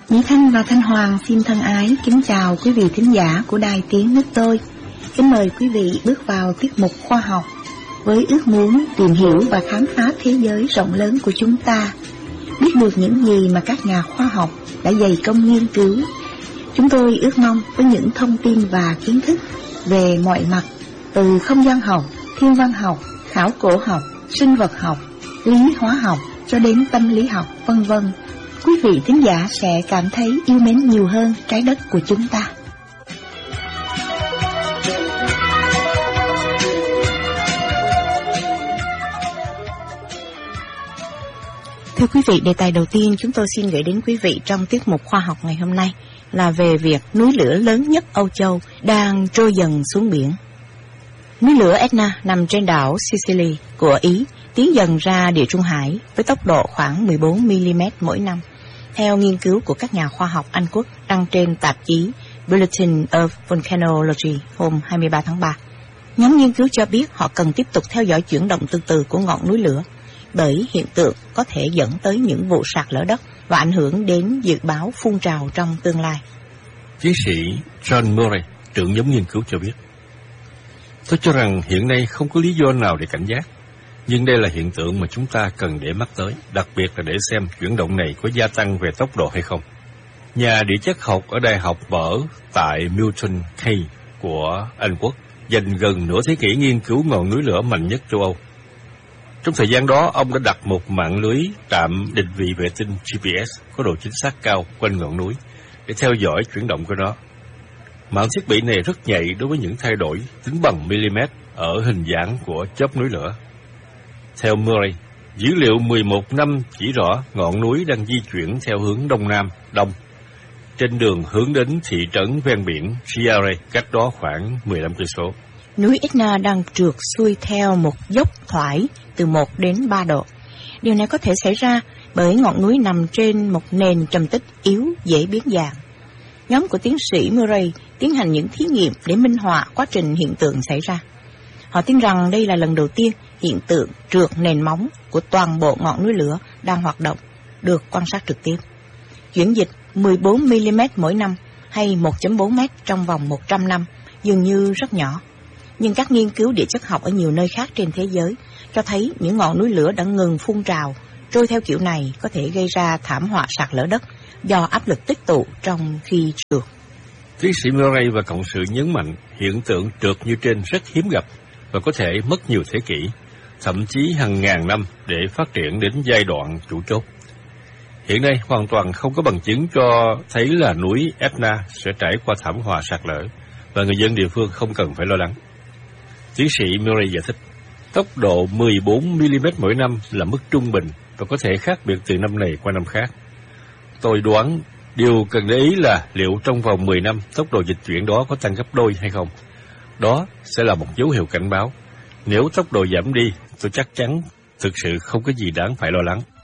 Nhĩ Thanh và Thanh Hoàng xin thân ái kính chào quý vị thính giả của Đài Tiếng Nước Tôi. Kính mời quý vị bước vào tiết mục khoa học với ước muốn tìm hiểu và khám phá thế giới rộng lớn của chúng ta, biết được những gì mà các nhà khoa học đã dày công nghiên cứu. Chúng tôi ước mong với những thông tin và kiến thức về mọi mặt, từ không gian học, thiên văn học, khảo cổ học, sinh vật học, lý hóa học cho đến tâm lý học, vân vân, quý vị thính giả sẽ cảm thấy yêu mến nhiều hơn trái đất của chúng ta. Thưa quý vị, đề tài đầu tiên chúng tôi xin gửi đến quý vị trong tiết mục khoa học ngày hôm nay là về việc núi lửa lớn nhất Âu Châu đang trôi dần xuống biển. Núi lửa Etna nằm trên đảo Sicily của Ý tiến dần ra Địa Trung Hải với tốc độ khoảng 14 mm mỗi năm, theo nghiên cứu của các nhà khoa học Anh Quốc đăng trên tạp chí Bulletin of Volcanology hôm 23 tháng 3. Nhóm nghiên cứu cho biết họ cần tiếp tục theo dõi chuyển động từ từ của ngọn núi lửa, bởi hiện tượng có thể dẫn tới những vụ sạt lở đất và ảnh hưởng đến dự báo phun trào trong tương lai. Tiến sĩ John Murray, trưởng nhóm nghiên cứu cho biết: "Tôi cho rằng hiện nay không có lý do nào để cảnh giác, nhưng đây là hiện tượng mà chúng ta cần để mắt tới, đặc biệt là để xem chuyển động này có gia tăng về tốc độ hay không." Nhà địa chất học ở Đại học Mở tại Milton Keynes của Anh Quốc dành gần nửa thế kỷ nghiên cứu ngọn núi lửa mạnh nhất châu Âu. Trong thời gian đó, ông đã đặt một mạng lưới trạm định vị vệ tinh GPS có độ chính xác cao quanh ngọn núi để theo dõi chuyển động của nó. Mạng thiết bị này rất nhạy đối với những thay đổi tính bằng mm ở hình dáng của chóp núi lửa. Theo Murray, dữ liệu 11 năm chỉ rõ ngọn núi đang di chuyển theo hướng đông-nam-đông, trên đường hướng đến thị trấn ven biển Chiare, cách đó khoảng 15 cây số. Núi Etna đang trượt xuôi theo một dốc thoải từ 1 đến 3 độ. Điều này có thể xảy ra bởi ngọn núi nằm trên một nền trầm tích yếu dễ biến dạng. Nhóm của tiến sĩ Murray tiến hành những thí nghiệm để minh họa quá trình hiện tượng xảy ra. Họ tin rằng đây là lần đầu tiên hiện tượng trượt nền móng của toàn bộ ngọn núi lửa đang hoạt động được quan sát trực tiếp. Chuyển dịch 14 mm mỗi năm hay 1.4 m trong vòng 100 năm dường như rất nhỏ. Nhưng các nghiên cứu địa chất học ở nhiều nơi khác trên thế giới cho thấy những ngọn núi lửa đã ngừng phun trào trôi theo kiểu này có thể gây ra thảm họa sạt lở đất do áp lực tích tụ trong khi trượt. Tiến sĩ Murray và cộng sự nhấn mạnh hiện tượng trượt như trên rất hiếm gặp và có thể mất nhiều thế kỷ, thậm chí hàng ngàn năm để phát triển đến giai đoạn chủ chốt. Hiện nay hoàn toàn không có bằng chứng cho thấy là núi Etna sẽ trải qua thảm họa sạt lở và người dân địa phương không cần phải lo lắng. Tiến sĩ Murray giải thích, tốc độ 14 mm mỗi năm là mức trung bình và có thể khác biệt từ năm này qua năm khác. Tôi đoán điều cần để ý là liệu trong vòng 10 năm tốc độ dịch chuyển đó có tăng gấp đôi hay không. Đó sẽ là một dấu hiệu cảnh báo. Nếu tốc độ giảm đi, tôi chắc chắn thực sự không có gì đáng phải lo lắng.